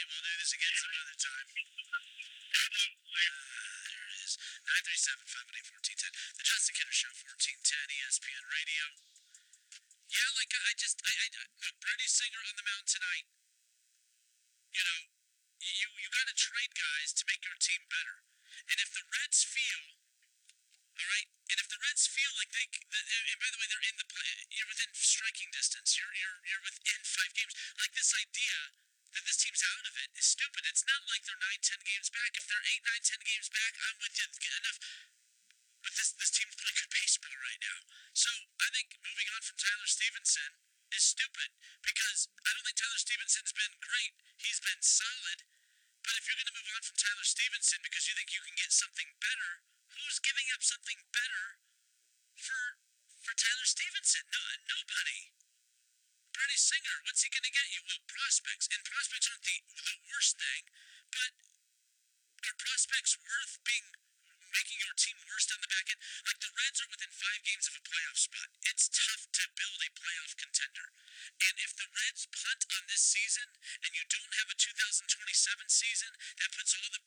we'll do this again some other time. There it is. 937-518-1410. The Justin Kinner Show, 1410 ESPN Radio. Yeah, like, look, Brady Singer on the mound tonight. You know, you got to trade guys to make your team better. And if the Reds feel, all right, and if the Reds feel like and by the way, they're in the play, you're within striking distance. You're within 5 games. Like, this idea that this team's out of it is stupid. It's not like they're 9-10 games back. If they're 8-9-10 games back, I'm with you. Enough. But this team's playing good baseball right now. So I think moving on from Tyler Stevenson is stupid because I don't think Tyler Stevenson's been great. He's been solid. But if you're going to move on from Tyler Stevenson because you think you can get something better, who's giving up something better for Tyler Stevenson? Nobody. Brady Singer, what's he going to get you? Well, prospects. And prospects aren't the worst thing, but are prospects worth making your team worse down the back end? Like, the Reds are within 5 games of a playoff spot. It's tough to build a playoff contender. And if the Reds punt on this season and you don't have a 2027 season, that puts all the